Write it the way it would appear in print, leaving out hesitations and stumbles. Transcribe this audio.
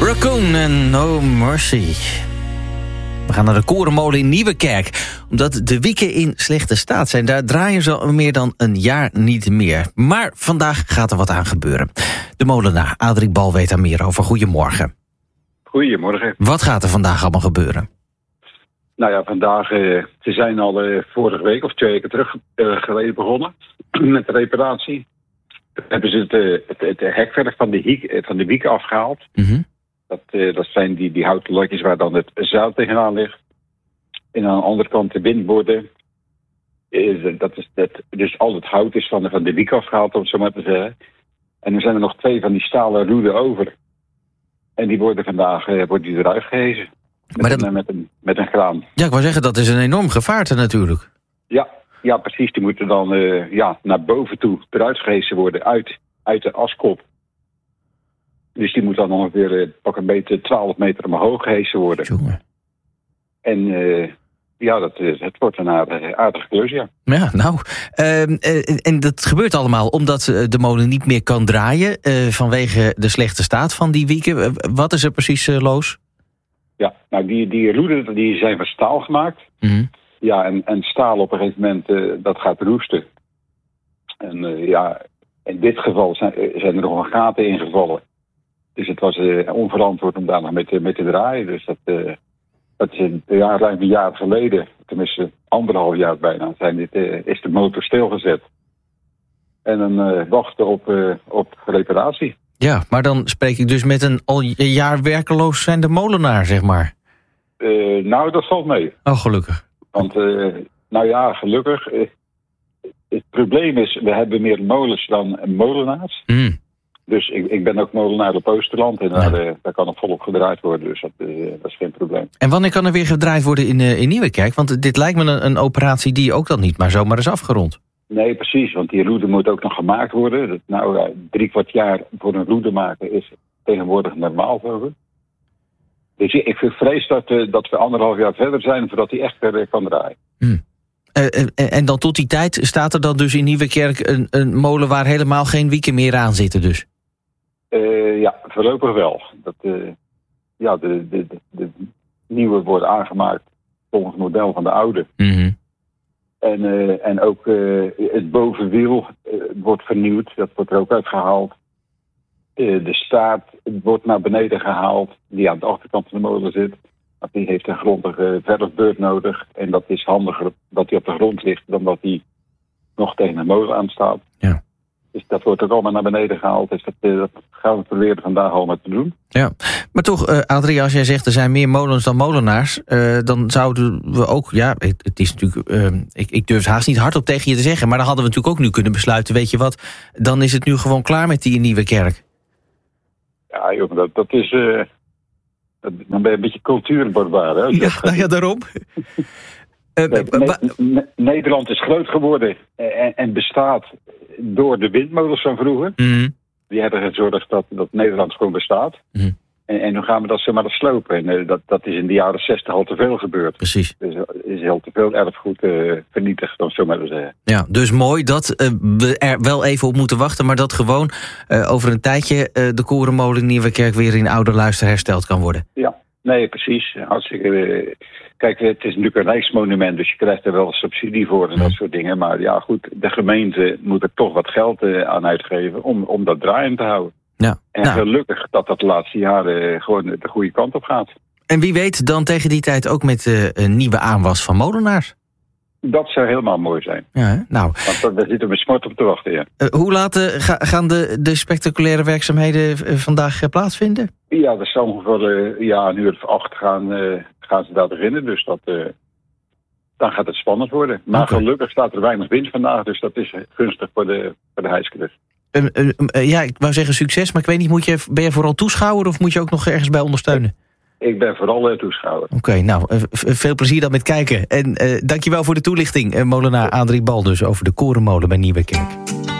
Raccoon en No Mercy. We gaan naar de korenmolen in Nieuwekerk. Omdat de wieken in slechte staat zijn. Daar draaien ze al meer dan een jaar niet meer. Maar vandaag gaat er wat aan gebeuren. De molenaar Adrie Bal weet daar meer over. Goedemorgen. Goedemorgen. Wat gaat er vandaag allemaal gebeuren? Nou ja, vandaag, ze zijn al vorige week of 2 weken terug geleden begonnen met de reparatie. Toen hebben ze het hekwerk van de wieken afgehaald. Mm-hmm. Dat zijn die houten lotjes waar dan het zeil tegenaan ligt. En aan de andere kant de windborden. Dus al het hout is van de wiek afgehaald, om het zo maar te zeggen. En er zijn er nog 2 van die stalen roeden over. En die worden vandaag eruit gehezen. Met een kraan. Ja, ik wou zeggen, dat is een enorm gevaarte natuurlijk. Ja, precies. Die moeten dan naar boven toe eruit gehezen worden uit de askop. Dus die moet dan ongeveer pak een beetje 12 meter omhoog gehezen worden. Jongen. En het wordt een aardige klus, ja. Ja, nou. En dat gebeurt allemaal omdat de molen niet meer kan draaien vanwege de slechte staat van die wieken. Wat is er precies, Loos? Ja, nou die roeden die zijn van staal gemaakt. Mm-hmm. Ja, en staal op een gegeven moment, dat gaat roesten. En in dit geval zijn er nog een gaten ingevallen. Dus het was onverantwoord om daar nog mee te draaien. Dus dat is ruim een jaar geleden, tenminste 1,5 jaar bijna, is de motor stilgezet. En dan wachten op reparatie. Ja, maar dan spreek ik dus met een al een jaar werkeloos zijnde molenaar, zeg maar. Nou, dat valt mee. Oh, gelukkig. Want, gelukkig. Het probleem is, we hebben meer molens dan molenaars. Mm. Dus ik ben ook molenaar op Oosterland en daar kan er volop gedraaid worden. Dus dat is geen probleem. En wanneer kan er weer gedraaid worden in Nieuwekerk? Want dit lijkt me een operatie die ook dan niet maar zomaar is afgerond. Nee, precies, want die roede moet ook nog gemaakt worden. 3/4 jaar voor een roede maken is tegenwoordig normaal voor. Dus ik vrees dat we 1,5 jaar verder zijn voordat hij echt verder kan draaien. Hmm. En dan tot die tijd staat er dan dus in Nieuwekerk een molen waar helemaal geen wieken meer aan zitten dus? Ja, voorlopig wel. De nieuwe wordt aangemaakt volgens het model van de oude. Mm-hmm. En ook het bovenwiel wordt vernieuwd. Dat wordt er ook uitgehaald. De staart wordt naar beneden gehaald, die aan de achterkant van de molen zit. Want die heeft een grondige verfbeurt nodig. En dat is handiger dat hij op de grond ligt dan dat hij nog tegen de molen aanstaat. Ja. Dus dat wordt ook allemaal naar beneden gehaald. Dus dat gaan we proberen vandaag allemaal te doen. Ja, maar toch, Adrie, als jij zegt er zijn meer molens dan molenaars, dan zouden we ook, ja, het is natuurlijk, ik durf haast niet hardop tegen je te zeggen, maar dan hadden we natuurlijk ook nu kunnen besluiten, weet je wat, dan is het nu gewoon klaar met die Nieuwekerk. Ja, jongen, dat is, dan ben je een beetje cultuurbarbaar, hè? Ja, daarom. Nederland is groot geworden en bestaat door de windmolens van vroeger. Mm-hmm. Die hebben gezorgd dat Nederland gewoon bestaat. Mm-hmm. En nu gaan we dat zomaar slopen. En dat is in de jaren 60 al te veel gebeurd. Precies. Dus er is heel te veel erfgoed vernietigd, om zo maar te zeggen. Ja, dus mooi dat we er wel even op moeten wachten, maar dat gewoon over een tijdje de korenmolen Nieuwekerk weer in oude luister hersteld kan worden. Ja, nee, precies. Hartstikke. Kijk, het is natuurlijk een rijksmonument, dus je krijgt er wel subsidie voor en dat soort dingen. Maar ja, goed, de gemeente moet er toch wat geld aan uitgeven om dat draaiend te houden. Ja. En gelukkig dat de laatste jaren gewoon de goede kant op gaat. En wie weet dan tegen die tijd ook met een nieuwe aanwas van molenaars? Dat zou helemaal mooi zijn. Ja, nou. Want daar zitten we smart op te wachten, ja. Hoe laat gaan de spectaculaire werkzaamheden vandaag plaatsvinden? Ja, dat zal ongeveer 1:08 gaan ze daar beginnen. Dus dan gaat het spannend worden. Maar gelukkig staat er weinig wind vandaag, dus dat is gunstig voor de hijsklus. Ja, ik wou zeggen succes, maar ik weet niet, ben je vooral toeschouwer of moet je ook nog ergens bij ondersteunen? Ik ben vooral toeschouwer. Oké, nou, veel plezier dan met kijken. En dankjewel voor de toelichting, molenaar Adrie Bal dus over de korenmolen bij Nieuwekerk.